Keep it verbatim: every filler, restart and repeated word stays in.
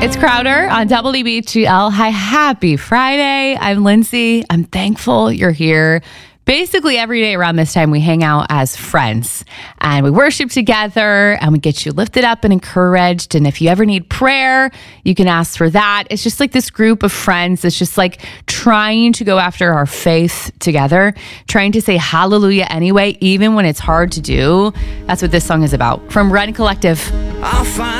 It's Crowder on W B G L. Hi, happy Friday. I'm Lindsay. I'm thankful you're here. Basically, every day around this time, we hang out as friends and we worship together and we get you lifted up and encouraged. And if you ever need prayer, you can ask for that. It's just like this group of friends that's just like trying to go after our faith together, trying to say hallelujah anyway, even when it's hard to do. That's what this song is about. From Red Collective. I'll find